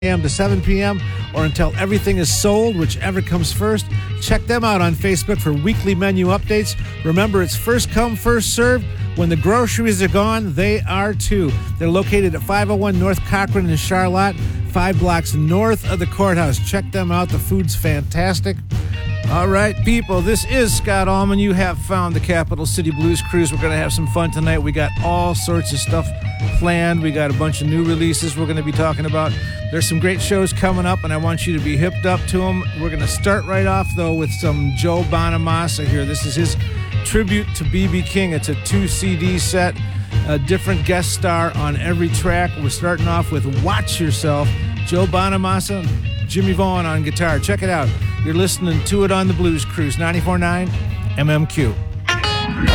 a.m. to 7 p.m. or until everything is sold, whichever comes first. Check them out on Facebook for weekly menu updates. Remember, it's first come, first served. When the groceries are gone, they are too. They're located at 501 North Cochrane in Charlotte, 5 blocks north of the courthouse. Check them out. The food's fantastic. All right, people, this is Scott Allman. You have found the Capital City Blues Cruise. We're going to have some fun tonight. We got all sorts of stuff planned. We got a bunch of new releases we're going to be talking about. There's some great shows coming up, and I want you to be hipped up to them. We're going to start right off, though, with some Joe Bonamassa here. This is his tribute to B.B. King. It's a 2-CD set, a different guest star on every track. We're starting off with Watch Yourself, Joe Bonamassa, Jimmy Vaughan on guitar. Check it out. You're listening to it on the Blues Cruise, 94.9 MMQ.